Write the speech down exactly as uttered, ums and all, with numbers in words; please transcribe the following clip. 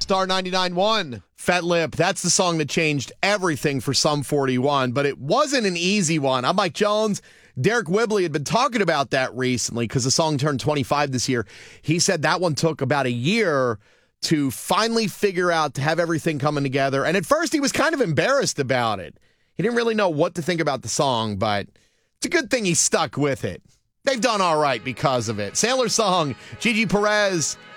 Star ninety-nine point one. Fat Lip, that's the song that changed everything for Sum forty-one, but it wasn't an easy one. I'm Mike Jones. Derek Whibley had been talking about that recently because the song turned twenty-five this year. He said that one took about a year to finally figure out, to have everything coming together. And at first he was kind of embarrassed about it. He didn't really know what to think about the song, but it's a good thing he stuck with it. They've done all right because of it. Sailor Song, Gigi Perez,